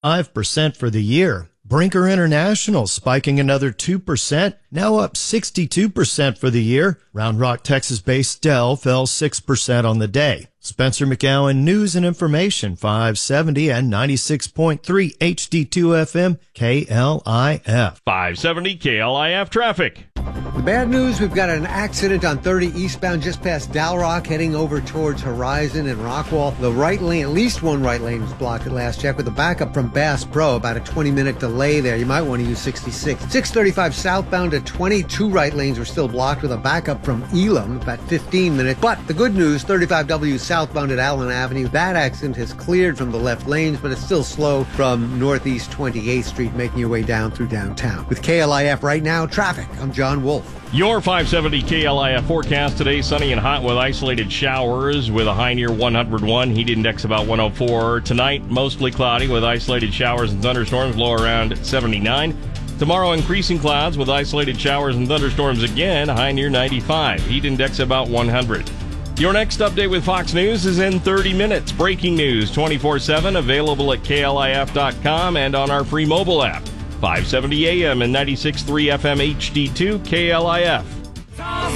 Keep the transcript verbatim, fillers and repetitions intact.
five percent for the year. Brinker International spiking another two percent, now up sixty-two percent for the year. Round Rock, Texas-based Dell fell six percent on the day. Spencer McGowan News and Information, five seventy and ninety-six point three H D two F M, K L I F. five seventy K L I F traffic. The bad news, we've got an accident on thirty eastbound just past Dalrock heading over towards Horizon and Rockwall. The right lane, at least one right lane was blocked at last check with a backup from Bass Pro. About a twenty minute delay there. You might want to use sixty-six. six thirty-five southbound at twenty-two right lanes were still blocked with a backup from Elam, about fifteen minutes. But the good news, thirty-five W southbound at Allen Avenue. That accident has cleared from the left lanes, but it's still slow from northeast twenty-eighth Street, making your way down through downtown. With K L I F right now, traffic. I'm John Wolf. Your five seventy K L I F forecast today, sunny and hot with isolated showers with a high near one hundred one, heat index about one oh four. Tonight, mostly cloudy with isolated showers and thunderstorms, low around seventy-nine. Tomorrow, increasing clouds with isolated showers and thunderstorms again, high near ninety-five, heat index about one hundred. Your next update with Fox News is in thirty minutes. Breaking news twenty-four seven, available at K L I F dot com and on our free mobile app. five seventy A M and ninety-six point three F M H D two K L I F.